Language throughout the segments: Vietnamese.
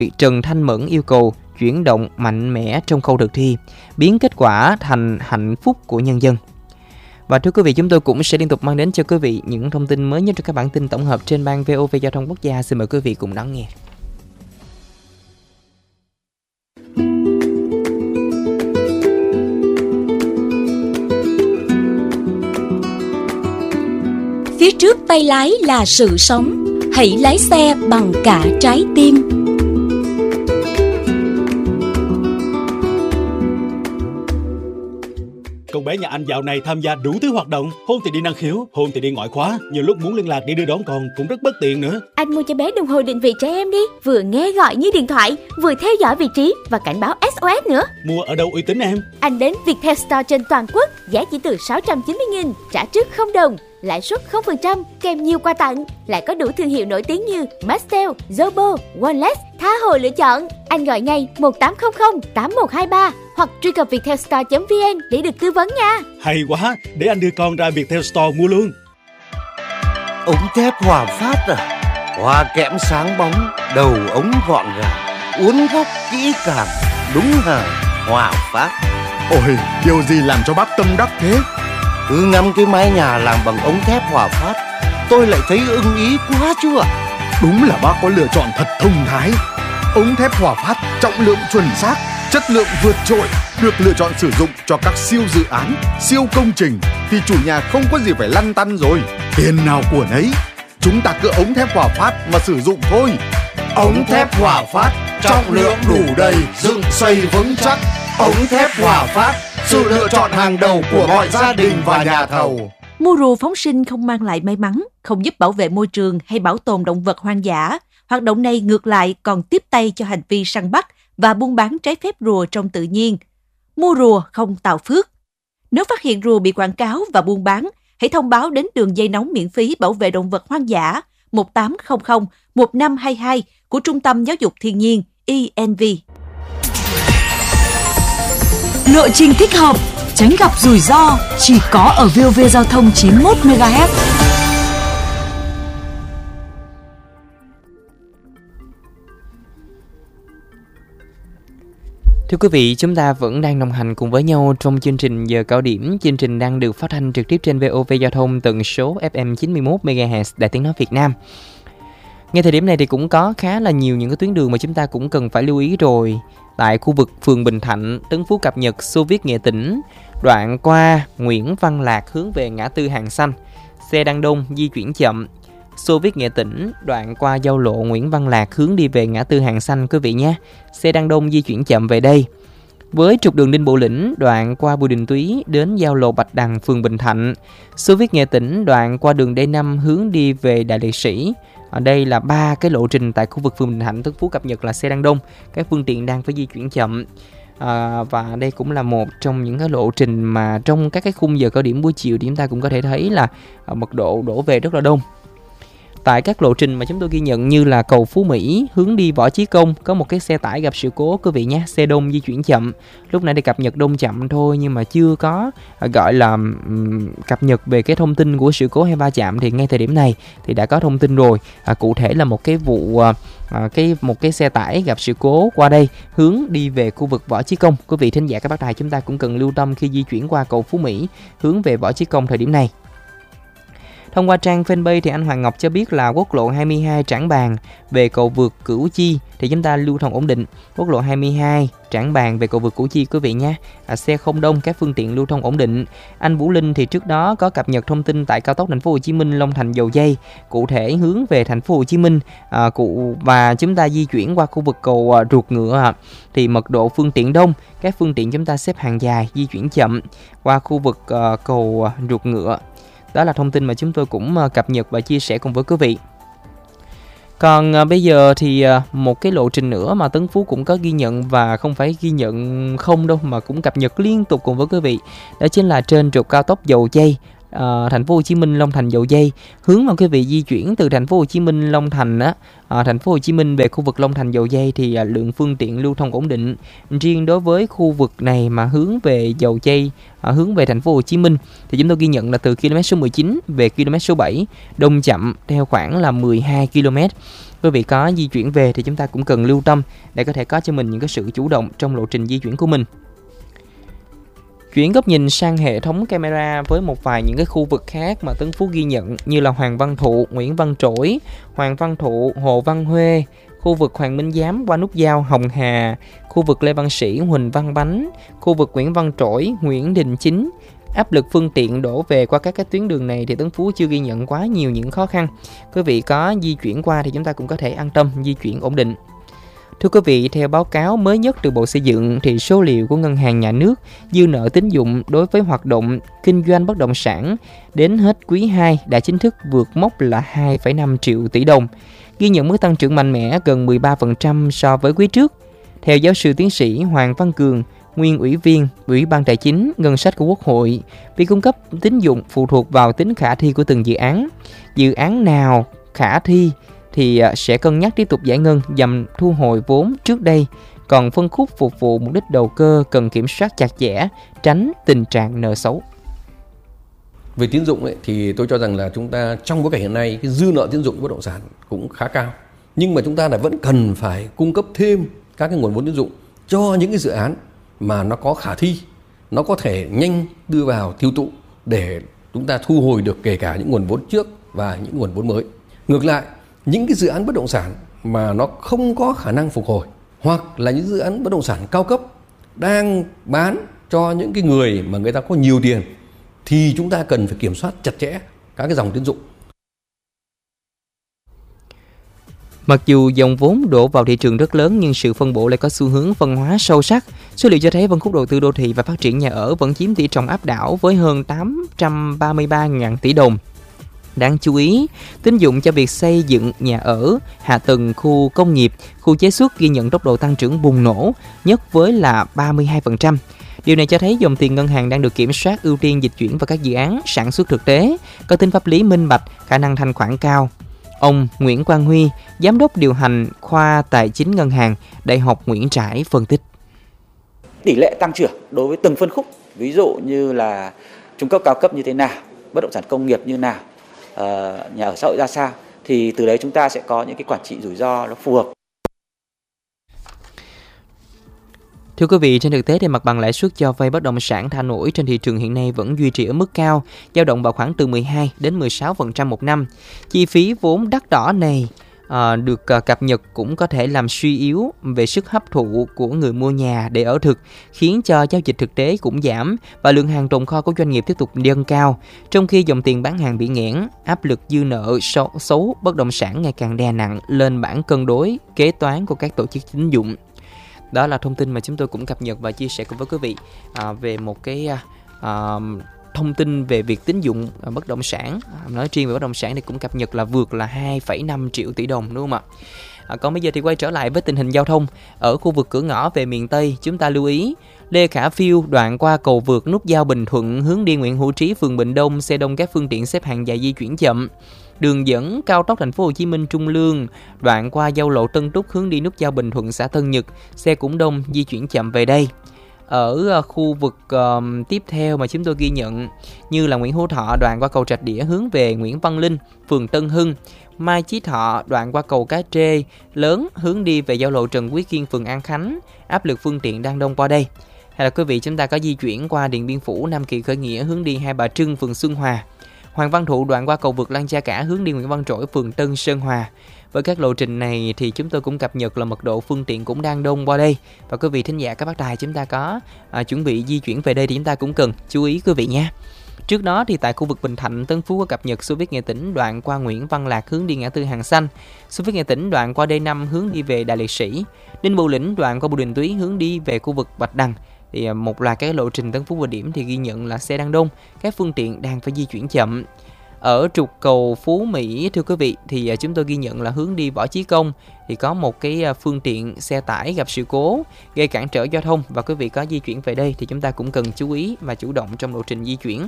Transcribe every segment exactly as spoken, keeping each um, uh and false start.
Trần Thanh Mẫn yêu cầu chuyển động mạnh mẽ trong khâu thực thi, biến kết quả thành hạnh phúc của nhân dân. Và thưa quý vị, chúng tôi cũng sẽ liên tục mang đến cho quý vị những thông tin mới nhất trong các bản tin tổng hợp trên ban vê o vê Giao thông Quốc gia. Xin mời quý vị cùng đón nghe. Phía trước tay lái là sự sống, hãy lái xe bằng cả trái tim. Con bé nhà anh dạo này tham gia đủ thứ hoạt động. Hôm thì đi năng khiếu, hôm thì đi ngoại khóa. Nhiều lúc muốn liên lạc để đưa đón con cũng rất bất tiện nữa. Anh mua cho bé đồng hồ định vị trẻ em đi, vừa nghe gọi như điện thoại, vừa theo dõi vị trí và cảnh báo ét o ét nữa. Mua ở đâu uy tín em? Anh đến Viettel Store trên toàn quốc, giá chỉ từ sáu trăm chín mươi nghìn, trả trước không đồng, lãi suất không phần trăm, kèm nhiều quà tặng, lại có đủ thương hiệu nổi tiếng như Maxtel, Zobo, Wallace, tha hồ lựa chọn. Anh gọi ngay một tám không không tám một hai ba hoặc truy cập viettelstore chấm vn để được tư vấn nha. Hay quá, để anh đưa con ra Viettel Store mua luôn. Ống thép Hòa Phát à? Hoa kẽm sáng bóng, đầu ống gọn gàng, uốn góc kỹ càng, đúng hàng Hòa Phát. Ôi, điều gì làm cho bác tâm đắc thế? Cứ ngắm cái mái nhà làm bằng ống thép Hòa Phát, tôi lại thấy ưng ý quá chứ ạ. Đúng là bác có lựa chọn thật thông thái. Ống thép Hòa Phát trọng lượng chuẩn xác, chất lượng vượt trội, được lựa chọn sử dụng cho các siêu dự án, siêu công trình thì chủ nhà không có gì phải lăn tăn rồi. Tiền nào của nấy, chúng ta cứ ống thép Hòa Phát mà sử dụng thôi. Ống thép Hòa Phát, trọng lượng đủ đầy, dựng xây vững chắc. Ống thép Hòa Phát, sự lựa chọn hàng đầu của mọi gia đình và nhà thầu. Mua rùa phóng sinh không mang lại may mắn, không giúp bảo vệ môi trường hay bảo tồn động vật hoang dã. Hoạt động này ngược lại còn tiếp tay cho hành vi săn bắt và buôn bán trái phép rùa trong tự nhiên. Mua rùa không tạo phước. Nếu phát hiện rùa bị quảng cáo và buôn bán, hãy thông báo đến đường dây nóng miễn phí bảo vệ động vật hoang dã một tám không không một năm hai hai của Trung tâm Giáo dục Thiên nhiên e en vê. Lộ trình thích hợp, tránh gặp rủi ro chỉ có ở vê o vê Giao thông chín mươi mốt mê ga héc. Thưa quý vị, chúng ta vẫn đang đồng hành cùng với nhau trong chương trình Giờ Cao Điểm. Chương trình đang được phát thanh trực tiếp trên vê o vê Giao thông tần số ép em chín mươi mốt mê ga héc Đài Tiếng Nói Việt Nam. Ngay thời điểm này thì cũng có khá là nhiều những cái tuyến đường mà chúng ta cũng cần phải lưu ý rồi. Tại khu vực phường Bình Thạnh, Tân Phú Cập Nhật, Xô Viết Nghệ Tĩnh, đoạn qua Nguyễn Văn Lạc hướng về ngã tư Hàng Xanh, xe đang đông di chuyển chậm. Xô Viết Nghệ Tĩnh, đoạn qua giao lộ Nguyễn Văn Lạc hướng đi về ngã tư Hàng Xanh quý vị nhé. Xe đang đông di chuyển chậm về đây. Với trục đường Đinh Bộ Lĩnh, đoạn qua Bùi Đình Túy đến giao lộ Bạch Đằng, phường Bình Thạnh. Xô Viết Nghệ Tĩnh, đoạn qua đường D năm hướng đi về Đại Liệt Sĩ. Ở đây là ba cái lộ trình tại khu vực phường Bình Thạnh, Tân Phú Cập Nhật là xe đang đông, các phương tiện đang phải di chuyển chậm. À, và đây cũng là một trong những cái lộ trình mà trong các cái khung giờ cao điểm buổi chiều thì chúng ta cũng có thể thấy là à, mật độ đổ về rất là đông. Tại các lộ trình mà chúng tôi ghi nhận như là cầu Phú Mỹ hướng đi Võ Chí Công có một cái xe tải gặp sự cố quý vị nhé, xe đông di chuyển chậm. Lúc nãy thì cập nhật đông chậm thôi nhưng mà chưa có à, gọi là um, cập nhật về cái thông tin của sự cố hay va chạm thì ngay thời điểm này thì đã có thông tin rồi. À, cụ thể là một cái vụ à, cái một cái xe tải gặp sự cố qua đây hướng đi về khu vực Võ Chí Công. Quý vị thính giả các bác đài chúng ta cũng cần lưu tâm khi di chuyển qua cầu Phú Mỹ hướng về Võ Chí Công thời điểm này. Thông qua trang fanpage thì anh Hoàng Ngọc cho biết là quốc lộ hai mươi hai Trảng Bàng về cầu vượt Cửu Chi thì chúng ta lưu thông ổn định. Quốc lộ hai mươi hai Trảng Bàng về cầu vượt Củ Chi quý vị nhé. À, xe không đông, các phương tiện lưu thông ổn định. Anh Vũ Linh thì trước đó có cập nhật thông tin tại cao tốc Thành phố Hồ Chí Minh Long Thành Dầu Giây, cụ thể hướng về Thành phố Hồ Chí Minh à, cụ và chúng ta di chuyển qua khu vực cầu à, Ruột Ngựa à, thì mật độ phương tiện đông, các phương tiện chúng ta xếp hàng dài, di chuyển chậm qua khu vực à, cầu à, Ruột Ngựa. Đó là thông tin mà chúng tôi cũng à, cập nhật và chia sẻ cùng với quý vị. Còn à, bây giờ thì à, một cái lộ trình nữa mà Tấn Phú cũng có ghi nhận và không phải ghi nhận không đâu mà cũng cập nhật liên tục cùng với quý vị. Đó chính là trên trục cao tốc Dầu Giây, à, Thành phố Hồ Chí Minh Long Thành Dầu Giây, hướng mà quý vị di chuyển từ Thành phố Hồ Chí Minh Long Thành á, à, Thành phố Hồ Chí Minh về khu vực Long Thành Dầu Giây thì à, lượng phương tiện lưu thông ổn định. Riêng đối với khu vực này mà hướng về Dầu Giây, à, hướng về Thành phố Hồ Chí Minh thì chúng tôi ghi nhận là từ km số mười chín về km số bảy đông chậm theo khoảng là mười hai ki lô mét. Quý vị có di chuyển về thì chúng ta cũng cần lưu tâm để có thể có cho mình những cái sự chủ động trong lộ trình di chuyển của mình. Chuyển góc nhìn sang hệ thống camera với một vài những cái khu vực khác mà Tấn Phú ghi nhận như là Hoàng Văn Thụ, Nguyễn Văn Trỗi, Hoàng Văn Thụ, Hồ Văn Huê, khu vực Hoàng Minh Giám qua nút giao Hồng Hà, khu vực Lê Văn Sĩ, Huỳnh Văn Bánh, khu vực Nguyễn Văn Trỗi, Nguyễn Đình Chính. Áp lực phương tiện đổ về qua các cái tuyến đường này thì Tấn Phú chưa ghi nhận quá nhiều những khó khăn. Quý vị có di chuyển qua thì chúng ta cũng có thể an tâm di chuyển ổn định. Thưa quý vị, theo báo cáo mới nhất từ Bộ Xây dựng thì số liệu của Ngân hàng Nhà nước dư nợ tín dụng đối với hoạt động kinh doanh bất động sản đến hết quý hai đã chính thức vượt mốc là hai phẩy năm triệu tỷ đồng, ghi nhận mức tăng trưởng mạnh mẽ gần mười ba phần trăm so với quý trước. Theo giáo sư tiến sĩ Hoàng Văn Cường, nguyên ủy viên Ủy ban Tài chính Ngân sách của Quốc hội, việc cung cấp tín dụng phụ thuộc vào tính khả thi của từng dự án. Dự án nào khả thi thì sẽ cân nhắc tiếp tục giải ngân nhằm thu hồi vốn trước đây, còn phân khúc phục vụ mục đích đầu cơ cần kiểm soát chặt chẽ, tránh tình trạng nợ xấu. Về tín dụng ấy, thì tôi cho rằng là chúng ta trong bối cảnh hiện nay cái dư nợ tín dụng bất động sản cũng khá cao, nhưng mà chúng ta lại vẫn cần phải cung cấp thêm các cái nguồn vốn tín dụng cho những cái dự án mà nó có khả thi, nó có thể nhanh đưa vào tiêu thụ để chúng ta thu hồi được kể cả những nguồn vốn trước và những nguồn vốn mới. Ngược lại, những cái dự án bất động sản mà nó không có khả năng phục hồi, hoặc là những dự án bất động sản cao cấp đang bán cho những cái người mà người ta có nhiều tiền, thì chúng ta cần phải kiểm soát chặt chẽ các cái dòng tín dụng. Mặc dù dòng vốn đổ vào thị trường rất lớn nhưng sự phân bổ lại có xu hướng phân hóa sâu sắc. Số liệu cho thấy phân khúc đầu tư đô thị và phát triển nhà ở vẫn chiếm tỷ trọng áp đảo với hơn tám trăm ba mươi ba nghìn tỷ đồng. Đáng chú ý, tín dụng cho việc xây dựng nhà ở, hạ tầng khu công nghiệp, khu chế xuất ghi nhận tốc độ tăng trưởng bùng nổ, nhất với là ba mươi hai phần trăm. Điều này cho thấy dòng tiền ngân hàng đang được kiểm soát, ưu tiên dịch chuyển vào các dự án sản xuất thực tế, có tính pháp lý minh bạch, khả năng thanh khoản cao. Ông Nguyễn Quang Huy, Giám đốc điều hành khoa Tài chính Ngân hàng, Đại học Nguyễn Trãi phân tích. Tỷ lệ tăng trưởng đối với từng phân khúc, ví dụ như là trung cấp cao cấp như thế nào, bất động sản công nghiệp như nào, uh, nhà ở xã hội ra sao, thì từ đấy chúng ta sẽ có những cái quản trị rủi ro nó phù hợp. Thưa quý vị, trên thực tế thì mặt bằng lãi suất cho vay bất động sản thả nổi trên thị trường hiện nay vẫn duy trì ở mức cao, dao động vào khoảng từ mười hai đến mười sáu phần trăm một năm. Chi phí vốn đắt đỏ này à, được à, cập nhật cũng có thể làm suy yếu về sức hấp thụ của người mua nhà để ở thực, khiến cho giao dịch thực tế cũng giảm và lượng hàng tồn kho của doanh nghiệp tiếp tục dâng cao. Trong khi dòng tiền bán hàng bị nghẽn, áp lực dư nợ xấu, xấu bất động sản ngày càng đè nặng lên bảng cân đối kế toán của các tổ chức tín dụng. Đó là thông tin mà chúng tôi cũng cập nhật và chia sẻ cùng với quý vị à, về một cái à, thông tin về việc tín dụng à, bất động sản. À, nói riêng về bất động sản thì cũng cập nhật là vượt là hai phẩy năm triệu tỷ đồng, đúng không ạ? À, còn bây giờ thì quay trở lại với tình hình giao thông ở khu vực cửa ngõ về miền Tây. Chúng ta lưu ý Lê Khả Phiêu đoạn qua cầu vượt nút giao Bình Thuận hướng đi Nguyễn Hữu Trí, phường Bình Đông, xe đông các phương tiện xếp hàng dài di chuyển chậm. Đường dẫn cao tốc Thành phố Hồ Chí Minh Trung Lương đoạn qua giao lộ Tân Trúc hướng đi nút giao Bình Thuận xã Tân Nhật, xe cũng đông di chuyển chậm về đây. Ở uh, khu vực uh, tiếp theo mà chúng tôi ghi nhận như là Nguyễn Hữu Thọ đoạn qua cầu Trạch Đĩa hướng về Nguyễn Văn Linh, phường Tân Hưng, Mai Chí Thọ đoạn qua cầu Cá Trê lớn hướng đi về giao lộ Trần Quý Kiên, phường An Khánh, áp lực phương tiện đang đông qua đây. Hay là quý vị chúng ta có di chuyển qua Điện Biên Phủ, Nam Kỳ Khởi Nghĩa hướng đi Hai Bà Trưng, phường Xuân Hòa, Hoàng Văn Thụ đoạn qua cầu vượt Lan Cha Cả hướng đi Nguyễn Văn Trỗi, phường Tân Sơn Hòa. Với các lộ trình này thì chúng tôi cũng cập nhật là mật độ phương tiện cũng đang đông qua đây. Và quý vị thính giả các bác đài chúng ta có à, chuẩn bị di chuyển về đây thì chúng ta cũng cần chú ý quý vị nha. Trước đó thì tại khu vực Bình Thạnh, Tân Phú có cập nhật Xô Viết Nghệ Tĩnh đoạn qua Nguyễn Văn Lạc hướng đi ngã tư Hàng Xanh, Xô Viết Nghệ Tĩnh đoạn qua D năm hướng đi về Đại Liệt Sĩ, Đinh Bộ Lĩnh đoạn qua Bùi Đình Túy hướng đi về khu vực Bạch Đằng. Thì một loạt các lộ trình Tân Phú và điểm thì ghi nhận là xe đang đông, các phương tiện đang phải di chuyển chậm. Ở trục cầu Phú Mỹ thưa quý vị thì chúng tôi ghi nhận là hướng đi Võ Chí Công thì có một cái phương tiện xe tải gặp sự cố gây cản trở giao thông, và quý vị có di chuyển về đây thì chúng ta cũng cần chú ý và chủ động trong lộ trình di chuyển.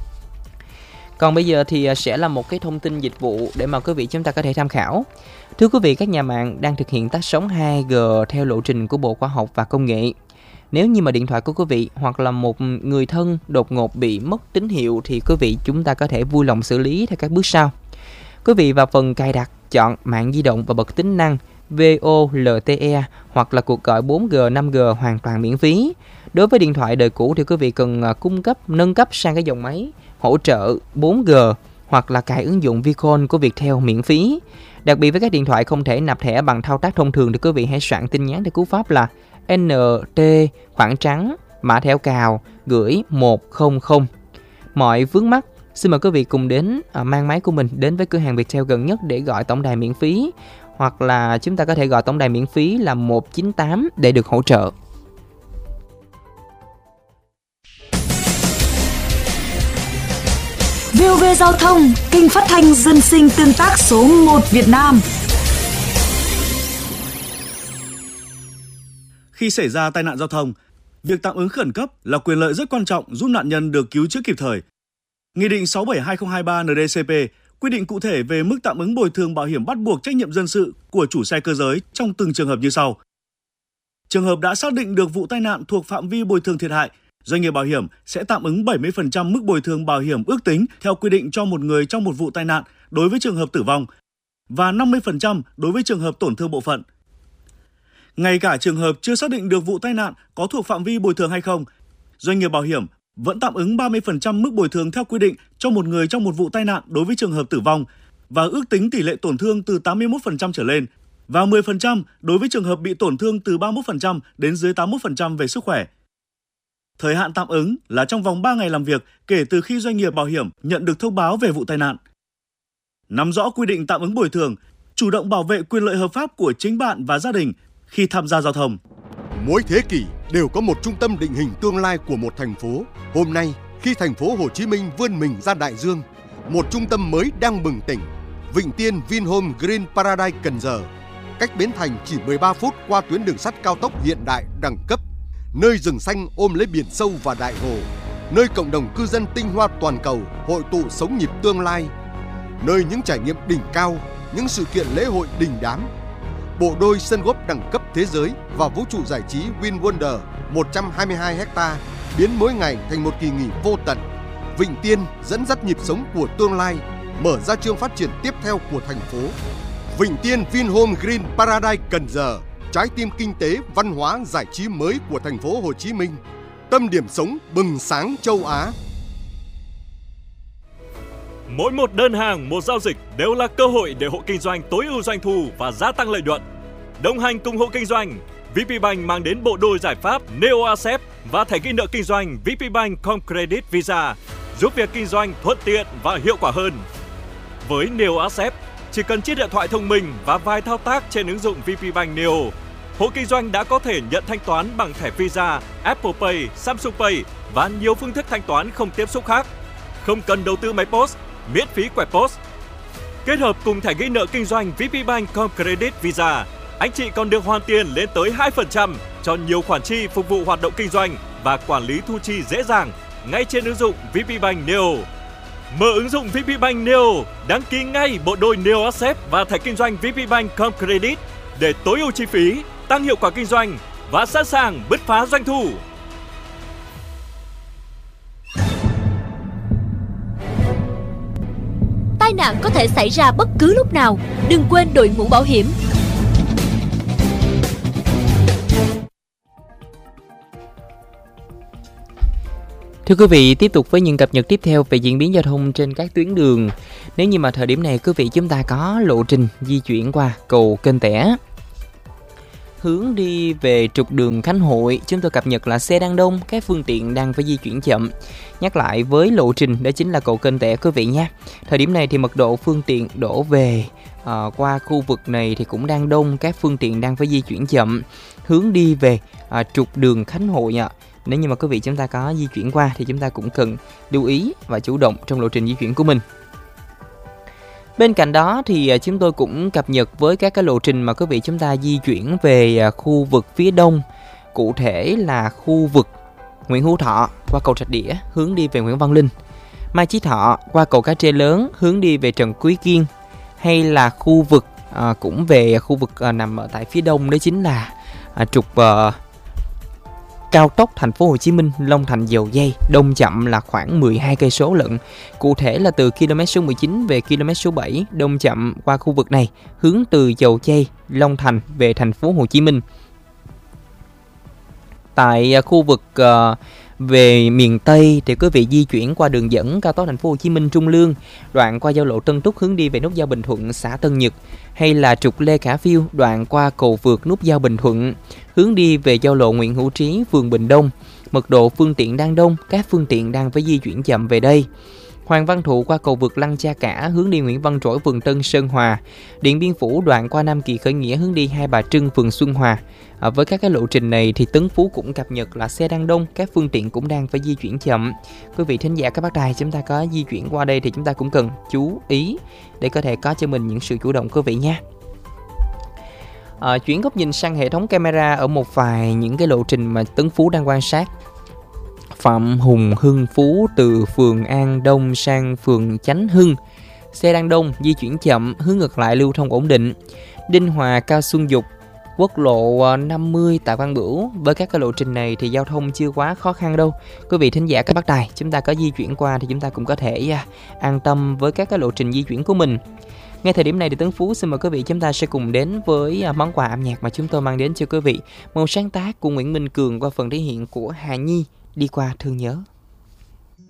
Còn bây giờ thì sẽ là một cái thông tin dịch vụ để mà quý vị chúng ta có thể tham khảo. Thưa quý vị, các nhà mạng đang thực hiện tắt sóng hai G theo lộ trình của Bộ Khoa học và Công nghệ. Nếu như mà điện thoại của quý vị hoặc là một người thân đột ngột bị mất tín hiệu thì quý vị chúng ta có thể vui lòng xử lý theo các bước sau. Quý vị vào phần cài đặt chọn mạng di động và bật tính năng vê o lờ tê e hoặc là cuộc gọi bốn G, năm G hoàn toàn miễn phí. Đối với điện thoại đời cũ thì quý vị cần cung cấp nâng cấp sang cái dòng máy hỗ trợ bốn G hoặc là cài ứng dụng Vcall của Viettel miễn phí. Đặc biệt với các điện thoại không thể nạp thẻ bằng thao tác thông thường thì quý vị hãy soạn tin nhắn để cú pháp là en tê khoảng trắng mã thẻ cào gửi một không không. Mọi vướng mắc xin mời quý vị cùng đến à, mang máy của mình đến với cửa hàng Viettel gần nhất để gọi tổng đài miễn phí, hoặc là chúng ta có thể gọi tổng đài miễn phí là một chín tám để được hỗ trợ. vê o vê Giao thông, kênh phát thanh dân sinh tương tác số một Việt Nam. Khi xảy ra tai nạn giao thông, việc tạm ứng khẩn cấp là quyền lợi rất quan trọng giúp nạn nhân được cứu chữa kịp thời. Nghị định sáu bảy hai không hai ba en đê cê pê quy định cụ thể về mức tạm ứng bồi thường bảo hiểm bắt buộc trách nhiệm dân sự của chủ xe cơ giới trong từng trường hợp như sau. Trường hợp đã xác định được vụ tai nạn thuộc phạm vi bồi thường thiệt hại, doanh nghiệp bảo hiểm sẽ tạm ứng bảy mươi phần trăm mức bồi thường bảo hiểm ước tính theo quy định cho một người trong một vụ tai nạn đối với trường hợp tử vong và năm mươi phần trăm đối với trường hợp tổn thương bộ phận. Ngay cả trường hợp chưa xác định được vụ tai nạn có thuộc phạm vi bồi thường hay không, doanh nghiệp bảo hiểm vẫn tạm ứng ba mươi phần trăm mức bồi thường theo quy định cho một người trong một vụ tai nạn đối với trường hợp tử vong và ước tính tỷ lệ tổn thương từ tám mươi mốt phần trăm trở lên và mười phần trăm đối với trường hợp bị tổn thương từ ba mươi mốt phần trăm đến dưới tám mươi mốt phần trăm về sức khỏe. Thời hạn tạm ứng là trong vòng ba ngày làm việc kể từ khi doanh nghiệp bảo hiểm nhận được thông báo về vụ tai nạn. Nắm rõ quy định tạm ứng bồi thường, chủ động bảo vệ quyền lợi hợp pháp của chính bạn và gia đình khi tham gia giao thông. Mỗi thế kỷ đều có một trung tâm định hình tương lai của một thành phố. Hôm nay, khi thành phố Hồ Chí Minh vươn mình ra đại dương, một trung tâm mới đang bừng tỉnh. Vịnh Tiên Vinhome Green Paradise Cần Giờ, cách Bến Thành chỉ mười ba phút qua tuyến đường sắt cao tốc hiện đại đẳng cấp. Nơi rừng xanh ôm lấy biển sâu và đại hồ, nơi cộng đồng cư dân tinh hoa toàn cầu hội tụ sống nhịp tương lai, nơi những trải nghiệm đỉnh cao, những sự kiện lễ hội đình đám. Bộ đôi sân golf đẳng cấp thế giới và vũ trụ giải trí Win Wonder một trăm hai mươi hai héc-ta biến mỗi ngày thành một kỳ nghỉ vô tận. Vịnh Tiên dẫn dắt nhịp sống của tương lai, mở ra chương phát triển tiếp theo của thành phố. Vịnh Tiên Vinhome Green Paradise Cần Giờ, trái tim kinh tế, văn hóa, giải trí mới của thành phố Hồ Chí Minh, tâm điểm sống bừng sáng châu Á. Mỗi một đơn hàng, một giao dịch đều là cơ hội để hộ kinh doanh tối ưu doanh thu và gia tăng lợi nhuận. Đồng hành cùng hộ kinh doanh, vê pê Bank mang đến bộ đôi giải pháp Neo Accept và thẻ ghi nợ kinh doanh vê pê Bank Com Credit Visa, giúp việc kinh doanh thuận tiện và hiệu quả hơn. Với Neo Accept, chỉ cần chiếc điện thoại thông minh và vài thao tác trên ứng dụng vê pê Bank Neo, hộ kinh doanh đã có thể nhận thanh toán bằng thẻ Visa, Apple Pay, Samsung Pay và nhiều phương thức thanh toán không tiếp xúc khác. Không cần đầu tư máy post, miễn phí quẹt post. Kết hợp cùng thẻ ghi nợ kinh doanh vê pê Bank Com Credit Visa, anh chị còn được hoàn tiền lên tới hai phần trăm cho nhiều khoản chi phục vụ hoạt động kinh doanh và quản lý thu chi dễ dàng ngay trên ứng dụng vê pê Bank Neo. Mở ứng dụng vê pê Bank Neo, đăng ký ngay bộ đôi Neo Accept và thẻ kinh doanh vê pê Bank Com Credit để tối ưu chi phí, tăng hiệu quả kinh doanh và sẵn sàng bứt phá doanh thu. Tai nạn có thể xảy ra bất cứ lúc nào, đừng quên đội mũ bảo hiểm. Thưa quý vị, tiếp tục với những cập nhật tiếp theo về diễn biến giao thông trên các tuyến đường. Nếu như mà thời điểm này quý vị chúng ta có lộ trình di chuyển qua cầu Kênh Tẻ, hướng đi về trục đường Khánh Hội, chúng tôi cập nhật là xe đang đông, các phương tiện đang phải di chuyển chậm. Nhắc lại với lộ trình đó chính là cầu Kênh Tẻ quý vị nha. Thời điểm này thì mật độ phương tiện đổ về uh, qua khu vực này thì cũng đang đông, các phương tiện đang phải di chuyển chậm, hướng đi về uh, trục đường Khánh Hội ạ. Nếu như mà quý vị chúng ta có di chuyển qua thì chúng ta cũng cần lưu ý và chủ động trong lộ trình di chuyển của mình. Bên cạnh đó thì chúng tôi cũng cập nhật với các cái lộ trình mà quý vị chúng ta di chuyển về khu vực phía đông, cụ thể là khu vực Nguyễn Hữu Thọ qua cầu Rạch Đĩa hướng đi về Nguyễn Văn Linh, Mai Chí Thọ qua cầu Cá Trê Lớn hướng đi về Trần Quý Kiên, hay là khu vực à, cũng về khu vực à, nằm ở tại phía đông đó chính là à, trục à, cao tốc thành phố Hồ Chí Minh Long Thành Dầu Giây, đông chậm là khoảng mười hai cây số lận. Cụ thể là từ km số mười chín về km số bảy, đông chậm qua khu vực này hướng từ Dầu Giây, Long Thành về thành phố Hồ Chí Minh. Tại khu vực uh, về miền Tây thì quý vị di chuyển qua đường dẫn cao tốc thành phố Hồ Chí Minh Trung Lương, đoạn qua giao lộ Tân Túc hướng đi về nút giao Bình Thuận xã Tân Nhật, hay là trục Lê Khả Phiêu đoạn qua cầu vượt nút giao Bình Thuận hướng đi về giao lộ Nguyễn Hữu Trí phường Bình Đông. Mật độ phương tiện đang đông, các phương tiện đang phải di chuyển chậm về đây. Hoàng Văn Thụ qua cầu vượt Lăng Cha Cả hướng đi Nguyễn Văn Trỗi phường Tân Sơn Hòa. Điện Biên Phủ đoạn qua Nam Kỳ Khởi Nghĩa hướng đi Hai Bà Trưng phường Xuân Hòa. À, với các cái lộ trình này thì Tấn Phú cũng cập nhật là xe đang đông, các phương tiện cũng đang phải di chuyển chậm. Quý vị thính giả các bác đài, chúng ta có di chuyển qua đây thì chúng ta cũng cần chú ý để có thể có cho mình những sự chủ động quý vị nha. À, chuyển góc nhìn sang hệ thống camera ở một vài những cái lộ trình mà Tấn Phú đang quan sát. Phạm Hùng Hưng Phú từ phường An Đông sang phường Chánh Hưng, xe đang đông, di chuyển chậm, hướng ngược lại lưu thông ổn định. Đinh Hòa Cao Xuân Dục, quốc lộ năm mươi tại Văn Bửu, với các cái lộ trình này thì giao thông chưa quá khó khăn đâu. Quý vị thính giả các bác đài, chúng ta có di chuyển qua thì chúng ta cũng có thể à, an tâm với các cái lộ trình di chuyển của mình. Ngay thời điểm này thì Tấn Phú xin mời quý vị chúng ta sẽ cùng đến với món quà âm nhạc mà chúng tôi mang đến cho quý vị. Một sáng tác của Nguyễn Minh Cường qua phần thể hiện của Hà Nhi, Đi Qua Thương Nhớ.